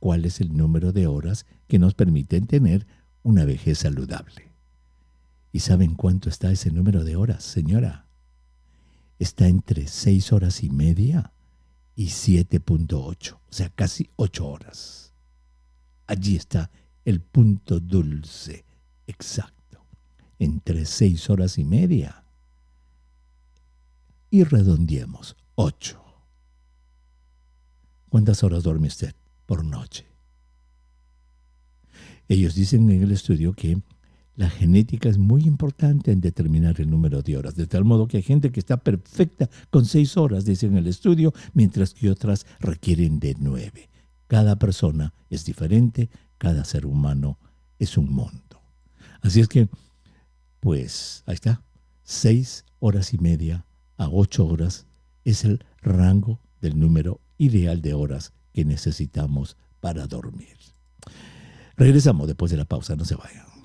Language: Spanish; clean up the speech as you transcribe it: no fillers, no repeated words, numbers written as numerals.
cuál es el número de horas que nos permiten tener una vejez saludable. ¿Y saben cuánto está ese número de horas, señora? Está entre 6 horas y media y 7.8, o sea, casi 8 horas. Allí está el punto dulce, exacto, entre 6 horas y media y redondeemos, 8. ¿Cuántas horas duerme usted por noche? Ellos dicen en el estudio que la genética es muy importante en determinar el número de horas, de tal modo que hay gente que está perfecta con 6 horas, dicen en el estudio, mientras que otras requieren de 9. Cada persona es diferente, cada ser humano es un mundo. Así es que, pues, ahí está, 6 horas y media a 8 horas es el rango del número ideal de horas que necesitamos para dormir. Regresamos después de la pausa, no se vayan.